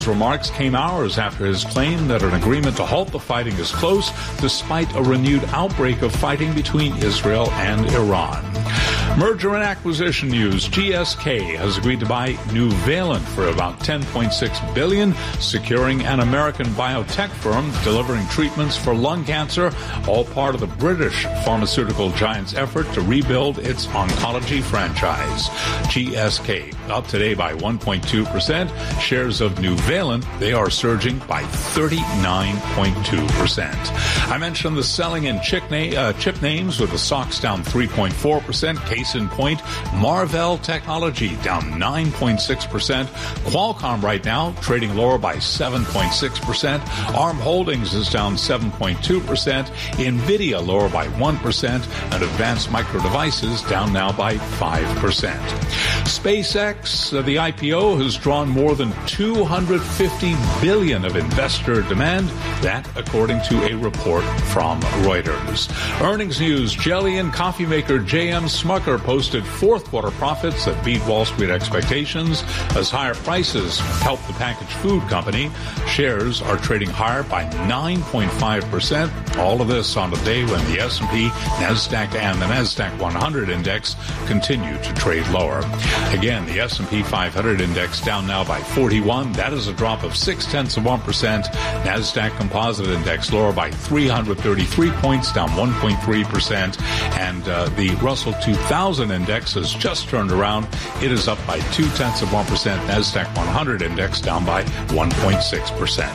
Remarks came hours after his claim that an agreement to halt the fighting is close, despite a renewed outbreak of fighting between Israel and Iran. Merger and acquisition news. GSK has agreed to buy Nuvalent for about $10.6 billion, securing an American biotech firm delivering treatments for lung cancer, all part of the British pharmaceutical giant's effort to rebuild its oncology franchise. GSK up today by 1.2%. Shares of Nuvalent, they are surging by 39.2%. I mentioned the selling in chip names with the stocks down 3.4%. Case in point, Marvell Technology down 9.6%. Qualcomm right now trading lower by 7.6%. ARM Holdings is down 7.2%. NVIDIA lower by 1%. And Advanced Micro Devices down now by 5%. SpaceX, the IPO, has drawn more than $250 billion of investor demand. That, according to a report from Reuters. Earnings news. Jelly and coffee maker J.M. Smucker posted fourth quarter profits that beat Wall Street expectations as higher prices helped the packaged food company. Shares are trading higher by 9.5%. All of this on a day when the S&P, NASDAQ, and the NASDAQ 100 index continue to trade lower. Again, the S&P 500 index down now by 41. That is a drop of 0.6%. NASDAQ Composite Index lower by 333 points, down 1.3%. And the Russell 2000 Index has just turned around. It is up by 0.2%. NASDAQ 100 Index down by 1.6%.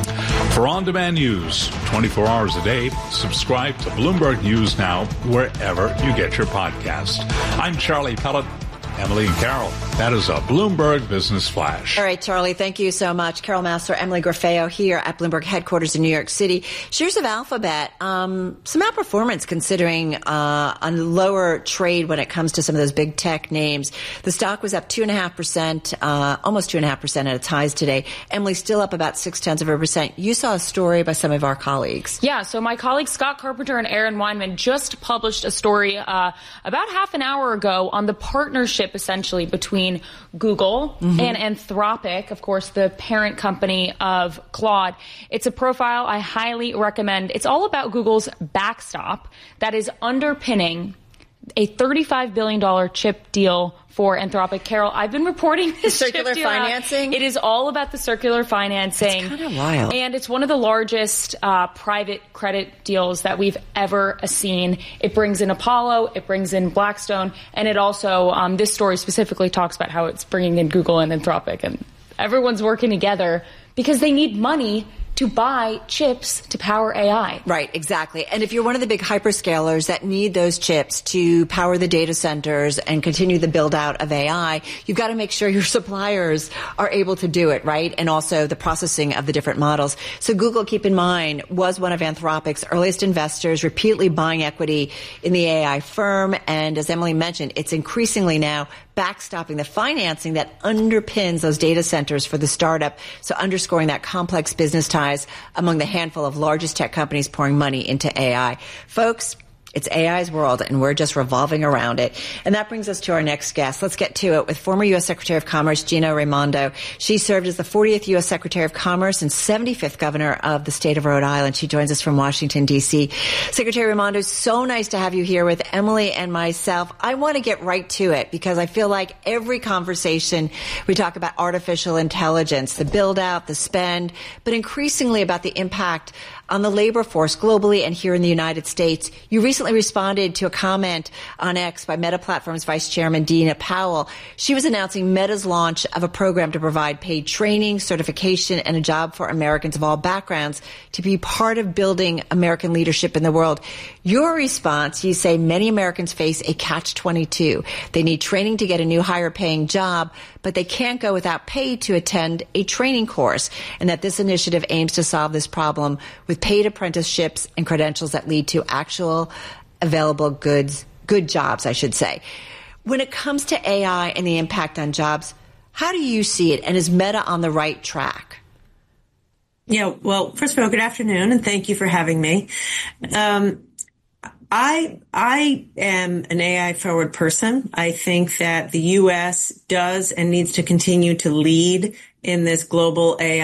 For on-demand news, 24 hours a day, subscribe to Bloomberg News Now wherever you get your podcast. I'm Charlie Pellet. Emily and Carol, that is a Bloomberg Business Flash. All right, Charlie, thank you so much. Carol Massar, Emily Graffeo here at Bloomberg headquarters in New York City. Shares of Alphabet, some outperformance considering a lower trade when it comes to some of those big tech names. The stock was up 2.5%, almost 2.5% at its highs today. Emily, still up about 0.6%. You saw a story by some of our colleagues. Yeah, so my colleagues Scott Carpenter and Aaron Weinman just published a story about half an hour ago on the partnership essentially between Google and Anthropic, of course, the parent company of Claude. It's a profile I highly recommend. It's all about Google's backstop that is underpinning a $35 billion chip deal for Anthropic. Carol, I've been reporting this circular financing. It is all about the circular financing. It's kind of wild. And it's one of the largest private credit deals that we've ever seen. It brings in Apollo, it brings in Blackstone, and it also, this story specifically talks about how it's bringing in Google and Anthropic. And everyone's working together because they need money to buy chips to power AI. Right, exactly. And if you're one of the big hyperscalers that need those chips to power the data centers and continue the build out of AI, you've got to make sure your suppliers are able to do it, right? And also the processing of the different models. So Google, keep in mind, was one of Anthropic's earliest investors, repeatedly buying equity in the AI firm. And as Emily mentioned, it's increasingly now backstopping the financing that underpins those data centers for the startup. So underscoring that complex business ties among the handful of largest tech companies pouring money into AI. Folks, it's AI's world, and we're just revolving around it. And that brings us to our next guest. Let's get to it with former U.S. Secretary of Commerce Gina Raimondo. She served as the 40th U.S. Secretary of Commerce and 75th Governor of the state of Rhode Island. She joins us from Washington, D.C. Secretary Raimondo, so nice to have you here with Emily and myself. I want to get right to it because I feel like every conversation we talk about artificial intelligence, the build out, the spend, but increasingly about the impact on the labor force globally and here in the United States. You recently responded to a comment on X by Meta Platforms Vice Chairman Dina Powell. She was announcing Meta's launch of a program to provide paid training, certification, and a job for Americans of all backgrounds to be part of building American leadership in the world. Your response, you say many Americans face a catch-22. They need training to get a new higher paying job, but they can't go without pay to attend a training course, and that this initiative aims to solve this problem with paid apprenticeships and credentials that lead to actual available good jobs, I should say. When it comes to AI and the impact on jobs, how do you see it, and is Meta on the right track? Yeah, well, first of all, good afternoon, and thank you for having me. I am an AI forward person. I think that the U.S. does and needs to continue to lead in this global AI